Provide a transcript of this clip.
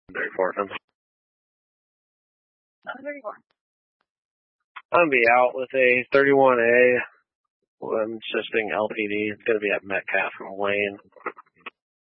34. Oh, 34. I'm going to be out with a 31A. I'm assisting LPD. It's going to be at Metcalf and Wayne.